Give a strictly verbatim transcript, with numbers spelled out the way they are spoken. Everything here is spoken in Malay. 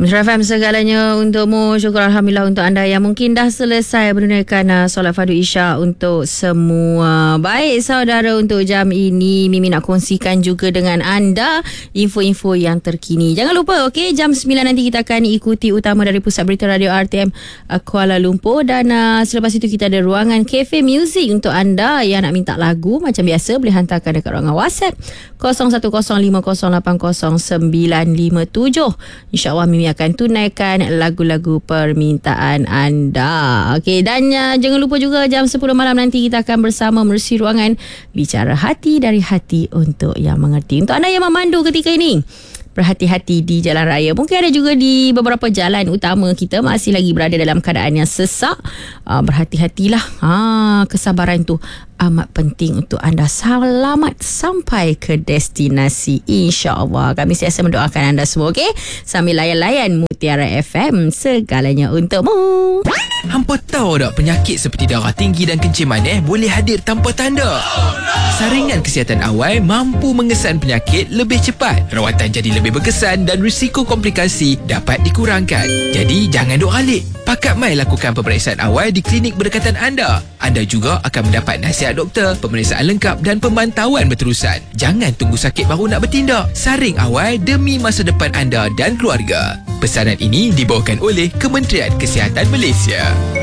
Metro F M segalanya untukmu. Syukur Alhamdulillah untuk anda yang mungkin dah selesai menunaikan uh, solat fardu isyak untuk semua. Baik saudara, untuk jam ini Mimi nak kongsikan juga dengan anda info-info yang terkini. Jangan lupa, okey, jam sembilan nanti kita akan ikuti utama dari Pusat Berita Radio R T M uh, Kuala Lumpur. Dan uh, selepas itu kita ada ruangan Cafe Music untuk anda yang nak minta lagu. Macam biasa boleh hantarkan dekat ruangan WhatsApp kosong satu kosong lima kosong lapan kosong sembilan lima tujuh. InsyaAllah Mimi akan tunaikan lagu-lagu permintaan anda. Okey, dan uh, jangan lupa juga jam sepuluh malam nanti kita akan bersama menerusi ruangan Bicara Hati dari Hati untuk yang mengerti. Untuk anda yang memandu ketika ini, berhati-hati di jalan raya. Mungkin ada juga di beberapa jalan utama kita masih lagi berada dalam keadaan yang sesak. Uh, berhati-hatilah. Ha, kesabaran tu amat penting untuk anda selamat sampai ke destinasi, insya-Allah. Kami sentiasa mendoakan anda semua, okey? Sambil layan-layan Mutiara F M, segalanya untukmu. Hampa tahu tak penyakit seperti darah tinggi dan kencing manis boleh hadir tanpa tanda? Oh, no! Saringan kesihatan awal mampu mengesan penyakit lebih cepat. Rawatan jadi lebih berkesan dan risiko komplikasi dapat dikurangkan. Jadi jangan duk alik. Pakat mai lakukan pemeriksaan awal di klinik berdekatan anda. Anda juga akan mendapat nasihat doktor, pemeriksaan lengkap dan pemantauan berterusan. Jangan tunggu sakit baru nak bertindak. Saring awal demi masa depan anda dan keluarga. Pesanan ini dibawakan oleh Kementerian Kesihatan Malaysia.